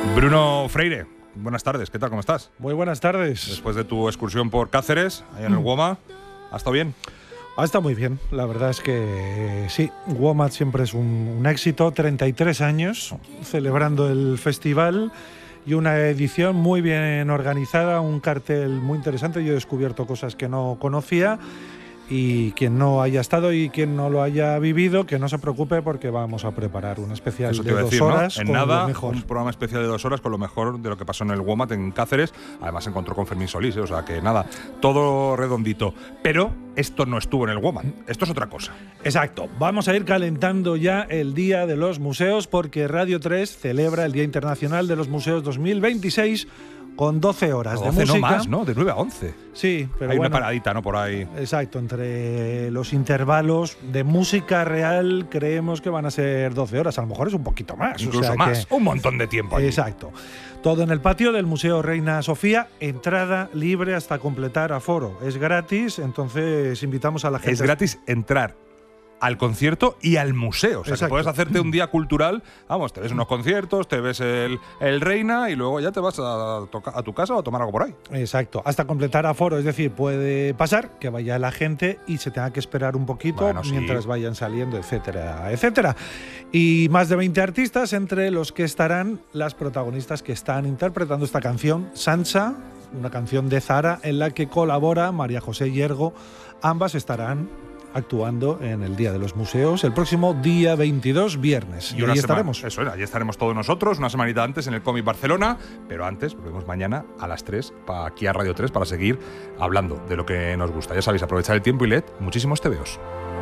Bruno Freire, buenas tardes, ¿qué tal? ¿Cómo estás? Muy buenas tardes. Después de tu excursión por Cáceres, ahí en el WOMA, ¿ha estado bien? Ha estado muy bien, la verdad es que sí, WOMA siempre es un éxito, 33 años celebrando el festival y una edición muy bien organizada, un cartel muy interesante. Yo he descubierto cosas que no conocía. Y quien no haya estado y quien no lo haya vivido, que no se preocupe porque vamos a preparar un especial de 2 horas. ¿no? En nada, un programa especial de 2 horas con lo mejor de lo que pasó en el WOMAT en Cáceres. Además se encontró con Fermín Solís, o sea que nada, todo redondito. Pero esto no estuvo en el WOMAT, esto es otra cosa. Exacto, vamos a ir calentando ya el Día de los Museos porque Radio 3 celebra el Día Internacional de los Museos 2026 con 12 horas de música. No más, ¿no? De 9 a 11. Sí, pero hay bueno, una paradita, ¿no? Por ahí. Exacto, entre los intervalos de música real creemos que van a ser 12 horas. A lo mejor es un poquito más. Incluso más, un montón de tiempo allí. Exacto. Todo en el patio del Museo Reina Sofía, entrada libre hasta completar aforo. Es gratis, entonces invitamos a la gente. Es gratis entrar al concierto y al museo. O sea, que puedes hacerte un día cultural. Vamos, te ves unos conciertos, te ves el Reina y luego ya te vas a tu casa o a tomar algo por ahí. Exacto, hasta completar aforo. Es decir, puede pasar que vaya la gente y se tenga que esperar un poquito mientras vayan saliendo, etcétera, etcétera. Y más de 20 artistas, entre los que estarán las protagonistas que están interpretando esta canción, Sansa, una canción de Zara en la que colabora María José Hiergo. Ambas estarán actuando en el Día de los Museos el próximo día 22, viernes. Y ahí estaremos. Eso es, allí estaremos todos nosotros, una semanita antes en el Cómic Barcelona, pero antes volvemos mañana a las 3 aquí a Radio 3 para seguir hablando de lo que nos gusta. Ya sabéis, aprovechar el tiempo y leed muchísimos tebeos.